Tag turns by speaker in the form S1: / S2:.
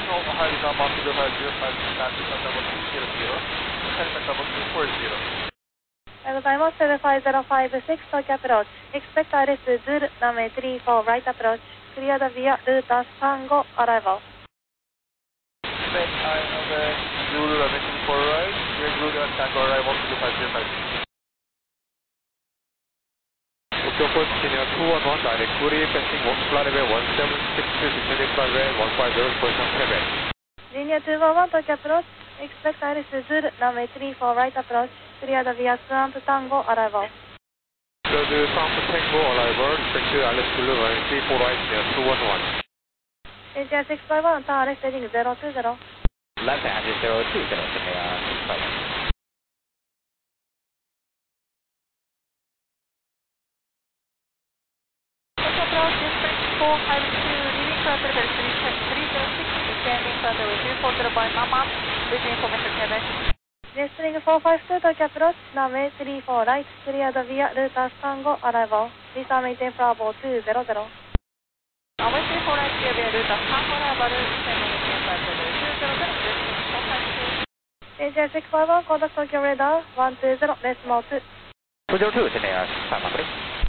S1: のお入りが待ってください。15 double 200. Helmet double 240.
S2: おはようございます。75056 Tokyo approach. Expect ILS Zulu runway 34 right approach. Cleared via route Tango arrival.
S1: Expect ILS Zulu runway 34 right. Cleared route Tango arrival 250. Tokyo Senior 211 directly passing flight level 176 descending flight level 150 position Quebec.
S2: Linear 211 Tokyo approach. Expect ILS Zulu runway 34 right approach. Cleared via Swamp Tango arrival.
S1: Cleared Swamp Tango arrival. Expect ILS Zulu runway 34 right near 211.
S2: ATR 651 turn left heading 020.
S3: Left hand 020 Senior 651.
S2: Approach Sprint 452, leaving flight level 306, descending flight level 240 by Mama, with information Quebec. Jetstream 452, Tokyo approach, runway 34 right, cleared via route Tango arrival. Please maintain Bravo 200. Runway 34 right, cleared via route Tango arrival, descending flight level 200, ATR 651, contact Tokyo radar 120, decimal 2.
S3: 202 Senior 651.